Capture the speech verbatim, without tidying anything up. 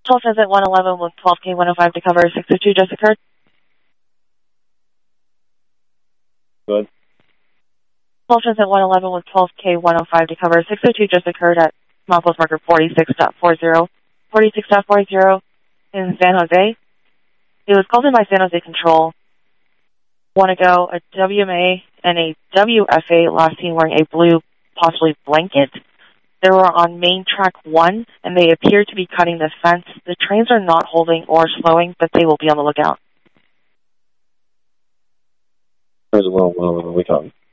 twelve Transit one eleven with twelve K one oh five to cover six oh two just occurred. Good. twelve Transit one eleven with twelve K one oh five to cover six oh two just occurred at milepost marker forty-six point four zero, forty-six point four zero in San Jose. It was called in by San Jose Control. One ago, a W M A and a W F A last seen wearing a blue, possibly blanket. They were on main track one, and they appear to be cutting the fence. The trains are not holding or slowing, but they will be on the lookout. There's a little, little, we copy.